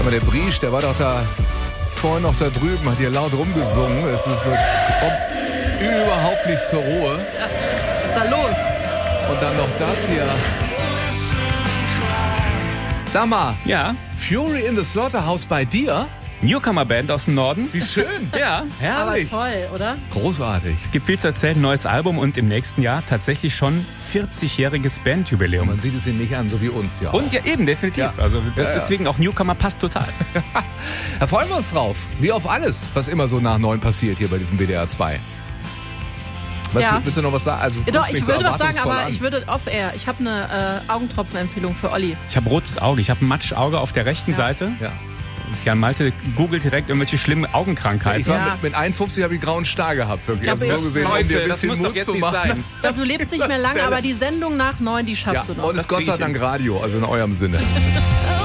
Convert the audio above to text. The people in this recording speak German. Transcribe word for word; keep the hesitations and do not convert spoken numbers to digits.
Aber der Briesch, der war doch da vorhin noch da drüben, hat hier laut rumgesungen. Es ist, kommt überhaupt nicht zur Ruhe. Ja, was ist da los? Und dann noch das hier. Sag mal, Ja, Fury in the Slaughterhouse bei dir? Newcomer-Band aus dem Norden. Wie schön. Ja, Aber Herrlich. toll, oder? Großartig. es gibt viel zu erzählen, neues Album und im nächsten Jahr tatsächlich schon vierzigjähriges Bandjubiläum. Man sieht es ihnen nicht an, so wie uns ja. Und ja, eben, definitiv. Ja. Also Ja, ja. deswegen auch Newcomer passt total. Da freuen wir uns drauf. Wie auf alles, was immer so nach neun passiert hier bei diesem W D R zwei. Was, Ja. Willst du noch was sagen? Also, du Ja, doch, guckst mich ich so würde was sagen, erwartungsvoll aber an. ich würde off-air. Ich habe eine äh, Augentropfenempfehlung für Olli. Ich habe rotes Auge, ich habe ein Matschauge auf der rechten Ja. Seite. Ja. Jan Malte googelt direkt irgendwelche schlimmen Ich Augenkrankheiten. war Ja. mit, mit einundfünfzig habe ich grauen Star gehabt, wirklich. Ich Also glaub, so gesehen, Leute, um dir ein das bisschen muss doch Mut jetzt zu nicht machen. sein. Ich glaube, du lebst nicht mehr lange, aber die Sendung nach neun, die Ja, schaffst du noch. und es ist Das Gott krieg sei ich Dank hin. Radio, also in eurem Sinne.